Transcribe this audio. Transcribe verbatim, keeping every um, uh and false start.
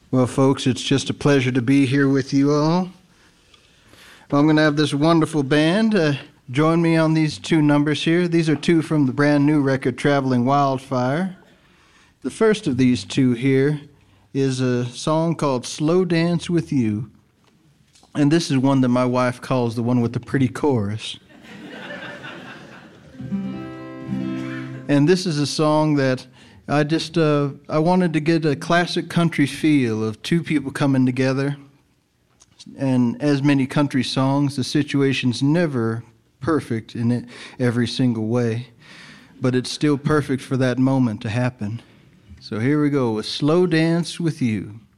Well, folks, it's just a pleasure to be here with you all. I'm going to have this wonderful band uh, join me on these two numbers here. These are two from the brand new record, Traveling Wildfire. The first of these two here is a song called Slow Dance With You. And this is one that my wife calls the one with the pretty chorus. And this is a song that I just, uh, I wanted to get a classic country feel of two people coming together. And as many country songs, the situation's never perfect in it every single way, but it's still perfect for that moment to happen. So here we go with Slow Dance With You.